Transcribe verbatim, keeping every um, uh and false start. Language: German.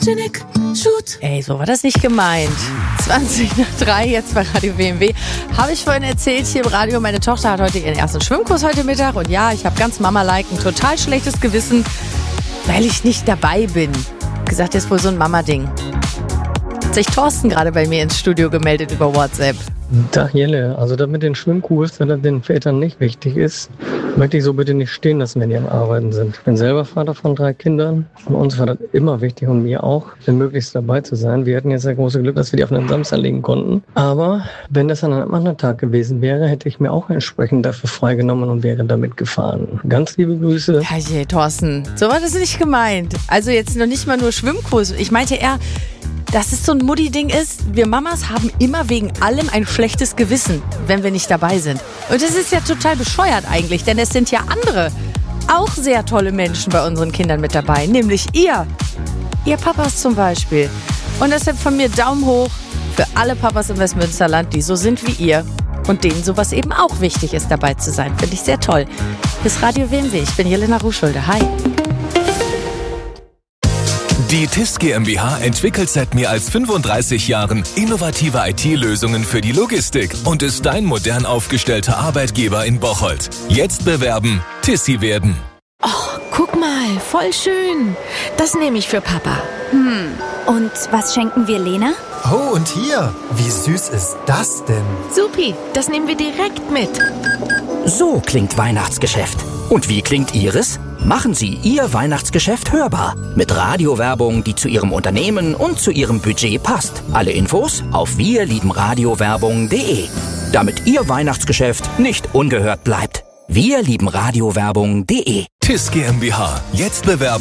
Photogenic Shoot. Ey, so war das nicht gemeint. zwanzig nach drei, jetzt bei Radio W M W. Habe ich vorhin erzählt hier im Radio, meine Tochter hat heute ihren ersten Schwimmkurs heute Mittag. Und ja, ich habe ganz Mama-like ein total schlechtes Gewissen, weil ich nicht dabei bin. Gesagt, das ist wohl so ein Mama-Ding. Hat sich Thorsten gerade bei mir ins Studio gemeldet über WhatsApp. Tag Jelle, also das mit den Schwimmkurs, wenn das den Vätern nicht wichtig ist, möchte ich so bitte nicht stehen lassen, wenn die am Arbeiten sind. Ich bin selber Vater von drei Kindern. Von uns war das immer wichtig und mir auch, wenn möglichst dabei zu sein. Wir hatten jetzt das große Glück, dass wir die auf einen Samstag legen konnten. Aber wenn das an einem anderen Tag gewesen wäre, hätte ich mir auch entsprechend dafür freigenommen und wäre damit gefahren. Ganz liebe Grüße. Ja, je, Thorsten, so war das nicht gemeint. Also jetzt noch nicht mal nur Schwimmkurs. Ich meinte eher, dass es so ein Mutti-Ding ist. Wir Mamas haben immer wegen allem ein schlechtes Gewissen, wenn wir nicht dabei sind. Und das ist ja total bescheuert eigentlich, denn es sind ja andere, auch sehr tolle Menschen bei unseren Kindern mit dabei, nämlich ihr. Ihr Papas zum Beispiel. Und deshalb von mir Daumen hoch für alle Papas im Westmünsterland, die so sind wie ihr und denen sowas eben auch wichtig ist, dabei zu sein. Finde ich sehr toll. Bis Radio W M W. Ich bin Jelena Ruhschulde. Hi. Die T I S GmbH entwickelt seit mehr als fünfunddreißig Jahren innovative I T-Lösungen für die Logistik und ist dein modern aufgestellter Arbeitgeber in Bocholt. Jetzt bewerben, Tissi werden. Oh, guck mal, voll schön. Das nehme ich für Papa. Hm, und was schenken wir Lena? Oh, und hier, wie süß ist das denn? Supi, das nehmen wir direkt mit. So klingt Weihnachtsgeschäft. Und wie klingt Ihres? Machen Sie Ihr Weihnachtsgeschäft hörbar. Mit Radiowerbung, die zu Ihrem Unternehmen und zu Ihrem Budget passt. Alle Infos auf wir lieben radiowerbung punkt de. Damit Ihr Weihnachtsgeschäft nicht ungehört bleibt. wir lieben radiowerbung punkt de. T I S GmbH. Jetzt bewerben.